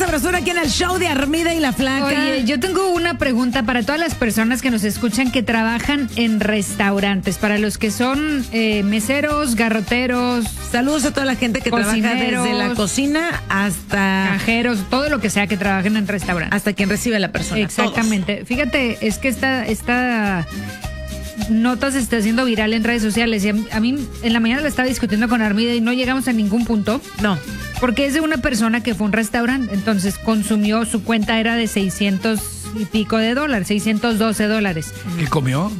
sabrosura aquí en el show de Armida y la Flaca. Oye, yo tengo una pregunta para todas las personas que nos escuchan que trabajan en restaurantes, para los que son meseros, garroteros. Saludos a toda la gente que trabaja desde la cocina hasta cajeros, todo lo que sea que trabajen en restaurantes. Hasta quien recibe a la persona. Exactamente. Todos. Fíjate, es que esta nota se está haciendo viral en redes sociales y a mí en la mañana la estaba discutiendo con Armida y no llegamos a ningún punto. No. Porque es de una persona que fue a un restaurante, entonces consumió, su cuenta era de 600 y pico de dólares, $612. ¿Y comió?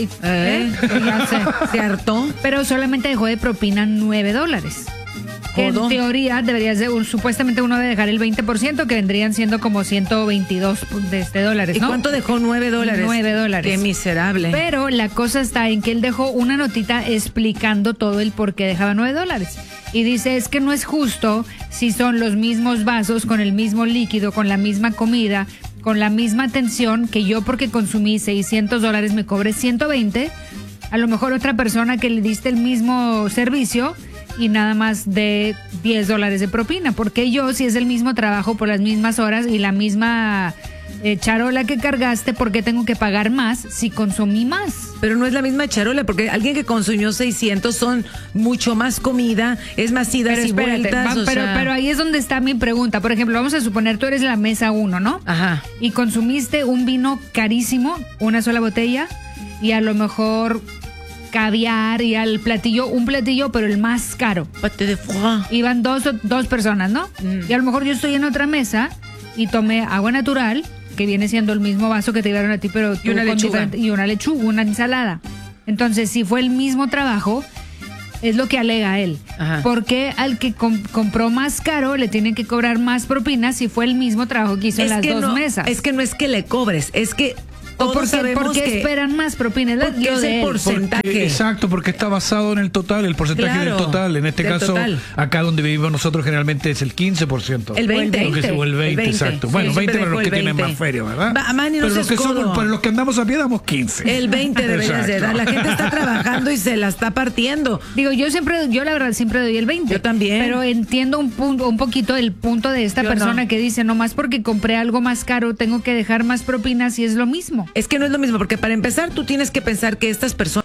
Ya sé. Se hartó. Pero solamente dejó de propina $9. Que en teoría debería ser, supuestamente uno debe dejar el 20%, que vendrían siendo como 122 dólares, ¿no? ¿Y cuánto dejó? $9. $9. Qué miserable. Pero la cosa está en que él dejó una notita explicando todo el por qué dejaba $9. Y dice, es que no es justo si son los mismos vasos, con el mismo líquido, con la misma comida, con la misma atención, que yo porque consumí $600 me cobre 120, a lo mejor otra persona que le diste el mismo servicio y nada más de $10 de propina, porque yo, si es el mismo trabajo por las mismas horas y la misma charola que cargaste, ¿por qué tengo que pagar más si consumí más? Pero no es la misma charola, porque alguien que consumió 600 son mucho más comida, es más idas y vueltas. Pero ahí es donde está mi pregunta. Por ejemplo, vamos a suponer, tú eres la mesa 1, ¿no? Ajá. Y consumiste un vino carísimo, una sola botella, y a lo mejor caviar y al platillo, un platillo, pero el más caro. Pate de foie. Iban dos personas, ¿no? Y a lo mejor yo estoy en otra mesa y tomé agua natural, que viene siendo el mismo vaso que te dieron a ti, pero y una lechuga. Y una lechuga, una ensalada. Entonces, si fue el mismo trabajo, es lo que alega él. Ajá. Porque al que compró más caro le tienen que cobrar más propinas si fue el mismo trabajo que hizo en las dos mesas. Es que no es que le cobres, es que todos sabemos ¿por qué esperan más propinas? Porque es el porcentaje. Exacto, porque está basado en el total, el porcentaje del total. En este caso, acá donde vivimos nosotros generalmente es el 15%. El 20%. O el 20%, exacto. Sí, bueno, 20 para los que 20. tienen más feria, ¿verdad? Manny, no para los que andamos a pie damos 15. El 20 deberías de dar. La gente está trabajando y se la está partiendo. Digo, yo la verdad siempre doy el 20. Yo también. Pero entiendo un poquito el punto de esta persona que dice, nomás porque compré algo más caro, tengo que dejar más propinas y es lo mismo. Es que no es lo mismo, porque para empezar tú tienes que pensar que estas personas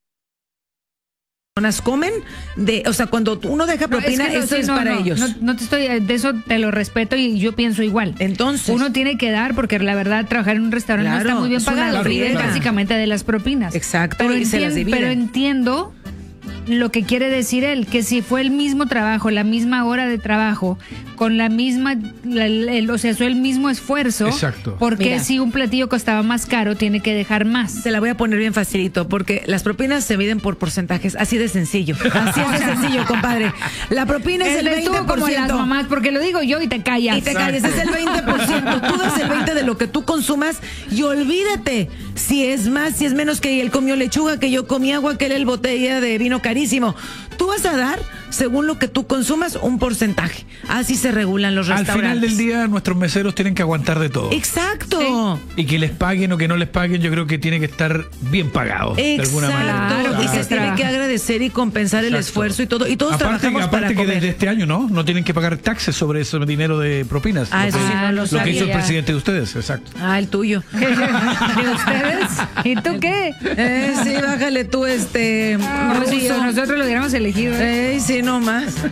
comen o sea, cuando uno deja propina, eso es para ellos. No te estoy, de eso te lo respeto y yo pienso igual. Entonces, uno tiene que dar, porque la verdad trabajar en un restaurante no está muy bien pagado, vive básicamente de las propinas. Exacto, pero se las dividen. Pero entiendo lo que quiere decir él, que si fue el mismo trabajo, la misma hora de trabajo, con la misma, o sea, el mismo esfuerzo, exacto. Porque si un platillo costaba más caro, tiene que dejar más. Te la voy a poner bien facilito, porque las propinas se miden por porcentajes, así de sencillo. Así es de sencillo, compadre. La propina es el 20%. Como las mamás, porque lo digo yo y te callas. Y te callas, es el 20%. Tú das el 20% de lo que tú consumas y olvídate si es más, si es menos, que él comió lechuga, que yo comí agua, que él el botella de vino carísimo. Tú vas a dar, según lo que tú consumas, un porcentaje. Así se regulan los restaurantes. Al final del día, nuestros meseros tienen que aguantar de todo. Exacto. Sí. Y que les paguen o que no les paguen, yo creo que tiene que estar bien pagado. De alguna manera. Claro, y se tiene que agradecer y compensar el esfuerzo y todo. Y todos trabajamos para que comer. desde este año, ¿no? Tienen que pagar taxes sobre ese dinero de propinas. Eso sí no lo sabía. Lo que hizo el presidente de ustedes, exacto. El tuyo. ¿De ustedes? ¿Y tú qué? Sí, bájale tú nosotros lo hubiéramos elegido. Sí, no más.